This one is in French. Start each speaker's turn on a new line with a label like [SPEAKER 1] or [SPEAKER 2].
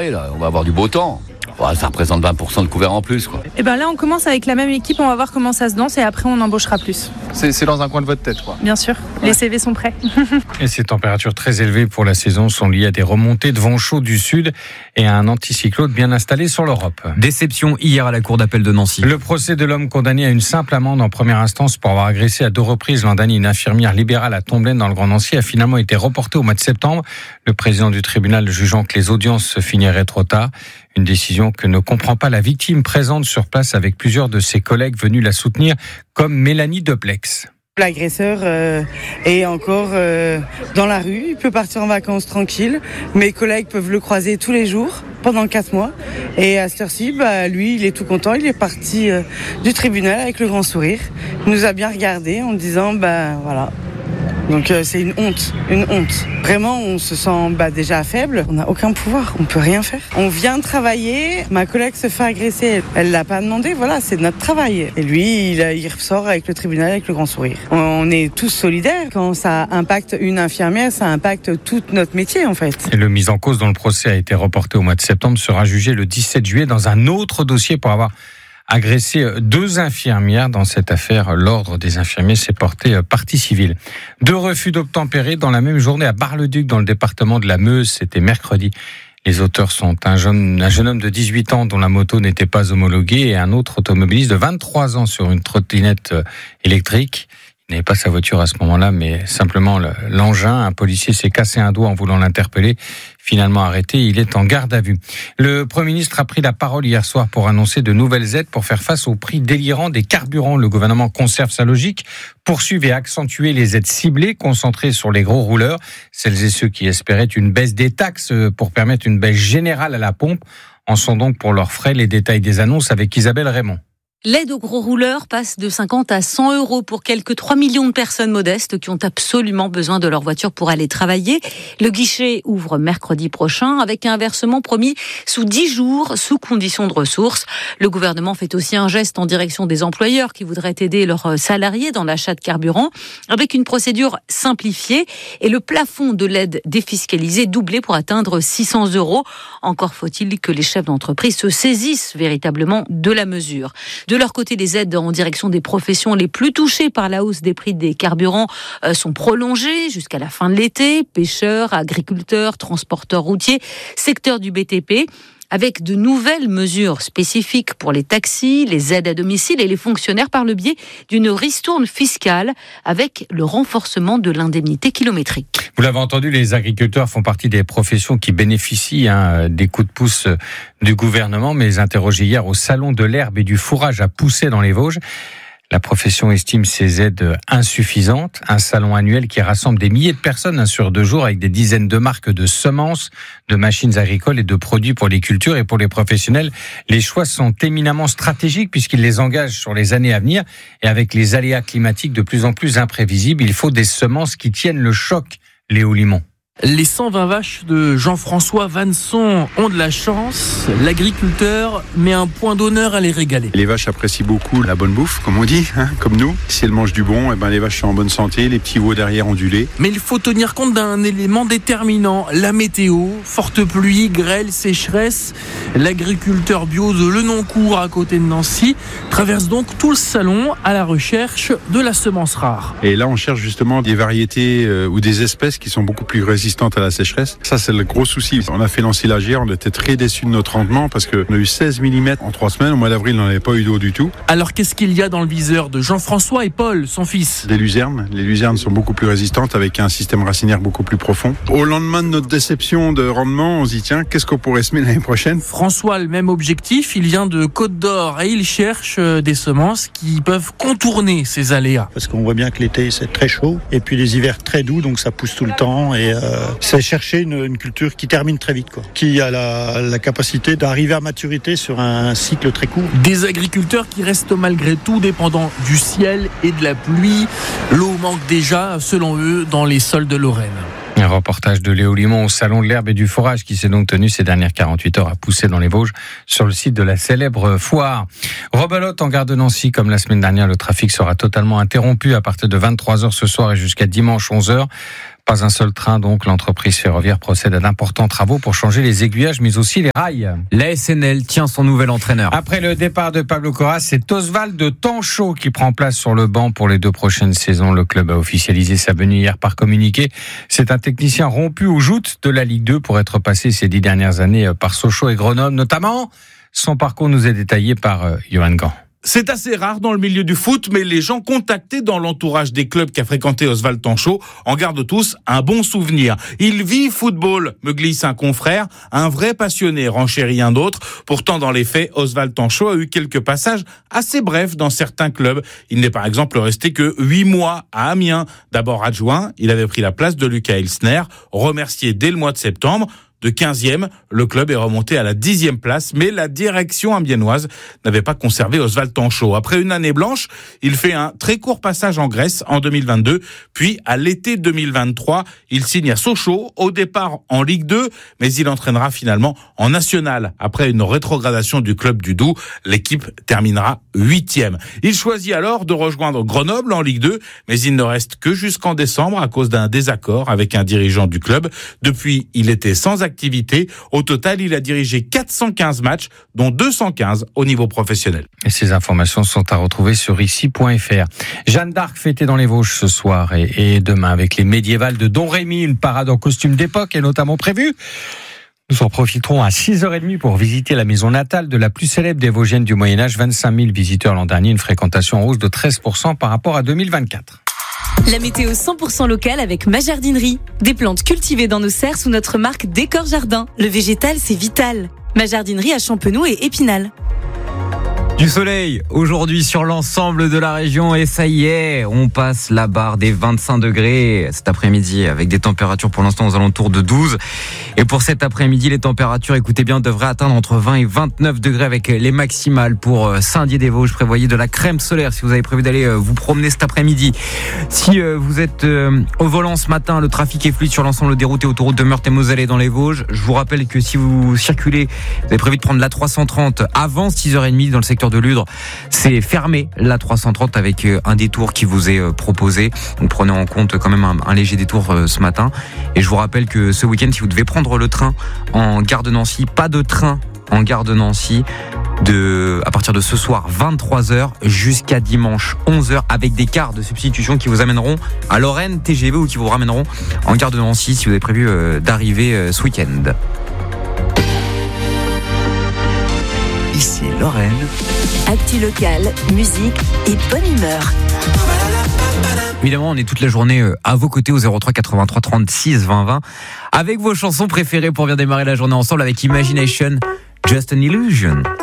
[SPEAKER 1] soirée, là. On va avoir du beau temps. Ouais, ça représente 20% de couvert en plus, quoi.
[SPEAKER 2] Et ben là, on commence avec la même équipe, on va voir comment ça se danse et après on embauchera plus.
[SPEAKER 3] C'est dans un coin de votre tête, quoi.
[SPEAKER 2] Bien sûr, ouais. Les CV sont prêts.
[SPEAKER 4] Et ces températures très élevées pour la saison sont liées à des remontées de vent chaud du sud et à un anticyclone bien installé sur l'Europe.
[SPEAKER 5] Déception hier à la cour d'appel de Nancy.
[SPEAKER 4] Le procès de l'homme condamné à une simple amende en première instance pour avoir agressé à 2 reprises l'an dernier une infirmière libérale à Tomblaine dans le Grand Nancy a finalement été reporté au mois de septembre. Le président du tribunal jugeant que les audiences se finiraient trop tard. Une décision que ne comprend pas la victime présente sur place avec plusieurs de ses collègues venus la soutenir, comme Mélanie Deplex.
[SPEAKER 6] L'agresseur est encore dans la rue, il peut partir en vacances tranquille. Mes collègues peuvent le croiser tous les jours pendant 4 mois. Et à cette heure-ci, lui, il est tout content. Il est parti du tribunal avec le grand sourire. Il nous a bien regardé en disant, voilà. Donc c'est une honte. Vraiment, on se sent déjà faible. On n'a aucun pouvoir, on peut rien faire. On vient travailler, ma collègue se fait agresser. Elle l'a pas demandé, voilà, c'est notre travail. Et lui, il ressort avec le tribunal avec le grand sourire. On est tous solidaires. Quand ça impacte une infirmière, ça impacte tout notre métier en fait.
[SPEAKER 4] Et le mis en cause dont le procès a été reporté au mois de septembre sera jugé le 17 juillet dans un autre dossier pour avoir agressé 2 infirmières. Dans cette affaire, l'ordre des infirmiers s'est porté partie civile. 2 refus d'obtempérer dans la même journée à Bar-le-Duc dans le département de la Meuse. C'était mercredi. Les auteurs sont un jeune homme de 18 ans dont la moto n'était pas homologuée et un autre automobiliste de 23 ans sur une trottinette électrique. Il n'avait pas sa voiture à ce moment-là, mais simplement l'engin. Un policier s'est cassé un doigt en voulant l'interpeller. Finalement arrêté, il est en garde à vue. Le Premier ministre a pris la parole hier soir pour annoncer de nouvelles aides pour faire face au prix délirant des carburants. Le gouvernement conserve sa logique, poursuit et accentue les aides ciblées concentrées sur les gros rouleurs. Celles et ceux qui espéraient une baisse des taxes pour permettre une baisse générale à la pompe en sont donc pour leurs frais. Les détails des annonces avec Isabelle Raymond.
[SPEAKER 7] L'aide aux gros rouleurs passe de 50 à 100 euros pour quelques 3 millions de personnes modestes qui ont absolument besoin de leur voiture pour aller travailler. Le guichet ouvre mercredi prochain avec un versement promis sous 10 jours, sous condition de ressources. Le gouvernement fait aussi un geste en direction des employeurs qui voudraient aider leurs salariés dans l'achat de carburant avec une procédure simplifiée et le plafond de l'aide défiscalisée doublé pour atteindre 600 euros. Encore faut-il que les chefs d'entreprise se saisissent véritablement de la mesure. De leur côté, les aides en direction des professions les plus touchées par la hausse des prix des carburants sont prolongées jusqu'à la fin de l'été. Pêcheurs, agriculteurs, transporteurs routiers, secteur du BTP. Avec de nouvelles mesures spécifiques pour les taxis, les aides à domicile et les fonctionnaires par le biais d'une ristourne fiscale avec le renforcement de l'indemnité kilométrique.
[SPEAKER 4] Vous l'avez entendu, les agriculteurs font partie des professions qui bénéficient des coups de pouce du gouvernement, mais interrogés hier au Salon de l'herbe et du fourrage à Poussey dans les Vosges. La profession estime ces aides insuffisantes. Un salon annuel qui rassemble des milliers de personnes sur 2 jours avec des dizaines de marques de semences, de machines agricoles et de produits pour les cultures. Et pour les professionnels, les choix sont éminemment stratégiques puisqu'ils les engagent sur les années à venir. Et avec les aléas climatiques de plus en plus imprévisibles, il faut des semences qui tiennent le choc. Léo Limon.
[SPEAKER 8] Les 120 vaches de Jean-François Vanson ont de la chance. L'agriculteur met un point d'honneur à les régaler.
[SPEAKER 9] Les vaches apprécient beaucoup la bonne bouffe, comme on dit, comme nous. Si elles mangent du bon, les vaches sont en bonne santé, les petits veaux derrière ont du lait.
[SPEAKER 8] Mais il faut tenir compte d'un élément déterminant, la météo. Forte pluie, grêle, sécheresse. L'agriculteur bio de Lenoncourt, à côté de Nancy, traverse donc tout le salon à la recherche de la semence rare.
[SPEAKER 9] Et là, on cherche justement des variétés ou des espèces qui sont beaucoup plus résistantes à la sécheresse. Ça, c'est le gros souci. On a fait l'ensilage hier, on était très déçus de notre rendement parce qu'on a eu 16 mm en 3 semaines. Au mois d'avril, on n'avait pas eu d'eau du tout.
[SPEAKER 8] Alors, qu'est-ce qu'il y a dans le viseur de Jean-François et Paul, son fils ?
[SPEAKER 9] Des luzernes. Les luzernes sont beaucoup plus résistantes avec un système racinaire beaucoup plus profond. Au lendemain de notre déception de rendement, on se dit tiens, qu'est-ce qu'on pourrait semer l'année prochaine ?
[SPEAKER 8] François a le même objectif. Il vient de Côte d'Or et il cherche des semences qui peuvent contourner ces aléas.
[SPEAKER 10] Parce qu'on voit bien que l'été, c'est très chaud et puis les hivers très doux, donc ça pousse tout le temps et c'est chercher une culture qui termine très vite, qui a la capacité d'arriver à maturité sur un cycle très court.
[SPEAKER 8] Des agriculteurs qui restent malgré tout dépendants du ciel et de la pluie. L'eau manque déjà, selon eux, dans les sols de Lorraine.
[SPEAKER 4] Un reportage de Léo Limon au Salon de l'herbe et du fourrage qui s'est donc tenu ces dernières 48 heures à Poussey dans les Vosges sur le site de la célèbre foire. Rebelote en gare de Nancy, comme la semaine dernière, le trafic sera totalement interrompu à partir de 23h ce soir et jusqu'à dimanche 11h. Pas un seul train, donc l'entreprise ferroviaire procède à d'importants travaux pour changer les aiguillages, mais aussi les rails.
[SPEAKER 5] La SNL tient son nouvel entraîneur.
[SPEAKER 4] Après le départ de Pablo Corras, c'est Oswald Tanchot qui prend place sur le banc pour les 2 prochaines saisons. Le club a officialisé sa venue hier par communiqué. C'est un technicien rompu aux joutes de la Ligue 2 pour être passé ces 10 dernières années par Sochaux et Grenoble notamment. Son parcours nous est détaillé par Johan Gant.
[SPEAKER 11] C'est assez rare dans le milieu du foot, mais les gens contactés dans l'entourage des clubs qu'a fréquenté Oswald Tanchot en gardent tous un bon souvenir. Il vit football, me glisse un confrère, un vrai passionné, renchérit un autre. Pourtant, dans les faits, Oswald Tanchot a eu quelques passages assez brefs dans certains clubs. Il n'est par exemple resté que 8 mois à Amiens. D'abord adjoint, il avait pris la place de Lucas Elsner, remercié dès le mois de septembre. De 15e, le club est remonté à la 10e place, mais la direction amiénoise n'avait pas conservé Oswald Tanchot. Après une année blanche, il fait un très court passage en Grèce en 2022, puis à l'été 2023, il signe à Sochaux, au départ en Ligue 2, mais il entraînera finalement en National. Après une rétrogradation du club du Doubs, l'équipe terminera 8e. Il choisit alors de rejoindre Grenoble en Ligue 2, mais il ne reste que jusqu'en décembre à cause d'un désaccord avec un dirigeant du club. Depuis, il était sans activité. Au total, il a dirigé 415 matchs, dont 215 au niveau professionnel.
[SPEAKER 4] Et ces informations sont à retrouver sur ici.fr. Jeanne d'Arc fêtée dans les Vosges ce soir et demain avec les médiévales de Domrémy. Une parade en costume d'époque est notamment prévue. Nous en profiterons à 6h30 pour visiter la maison natale de la plus célèbre des Vosgiennes du Moyen-Âge. 25 000 visiteurs l'an dernier, une fréquentation en hausse de 13% par rapport à 2024.
[SPEAKER 12] La météo 100% locale avec ma jardinerie. Des plantes cultivées dans nos serres sous notre marque Décor Jardin. Le végétal, c'est vital. Ma jardinerie à Champenoux et Épinal.
[SPEAKER 5] Du soleil aujourd'hui sur l'ensemble de la région et ça y est, on passe la barre des 25 degrés cet après-midi avec des températures pour l'instant aux alentours de 12. Et pour cet après-midi, les températures, écoutez bien, devraient atteindre entre 20 et 29 degrés avec les maximales pour Saint-Dié-des-Vosges. Prévoyez de la crème solaire si vous avez prévu d'aller vous promener cet après-midi. Si vous êtes au volant ce matin, le trafic est fluide sur l'ensemble des routes et autoroutes de Meurthe et Moselle dans les Vosges. Je vous rappelle que si vous circulez, vous avez prévu de prendre la 330 avant 6h30 dans le secteur de Ludre, c'est fermé la 330 avec un détour qui vous est proposé. Donc prenez en compte quand même un léger détour ce matin. Et je vous rappelle que ce week-end, si vous devez prendre le train en gare de Nancy, pas de train en gare de Nancy à partir de ce soir 23h jusqu'à dimanche 11h avec des cars de substitution qui vous amèneront à Lorraine TGV ou qui vous ramèneront en gare de Nancy si vous avez prévu d'arriver ce week-end.
[SPEAKER 13] Ici Lorraine.
[SPEAKER 12] Actu local, musique et bonne humeur.
[SPEAKER 5] Évidemment, on est toute la journée à vos côtés au 03 83 36 20 20 avec vos chansons préférées pour bien démarrer la journée ensemble avec Imagination, Just an Illusion.